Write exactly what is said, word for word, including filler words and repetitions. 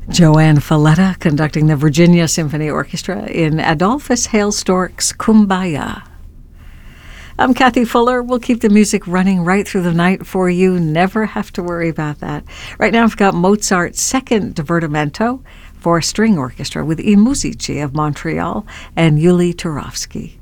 Joanne Falletta conducting the Virginia Symphony Orchestra in Adolphus Hailstork's Kumbaya. I'm Kathy Fuller. We'll keep the music running right through the night for you. Never have to worry about that. Right now I've got Mozart's Second Divertimento for string orchestra with I Musici of Montreal and Yuli Turovsky.